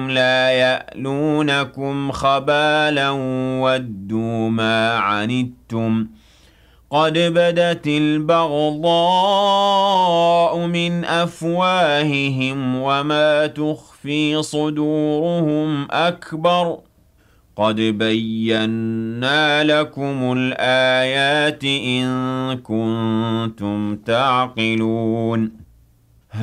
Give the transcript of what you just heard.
لا يألونكم خبالا ودوا ما عنتم قد بدت البغضاء من أفواههم وما تخفي صدورهم أكبر قد بينا لكم الآيات إن كنتم تعقلون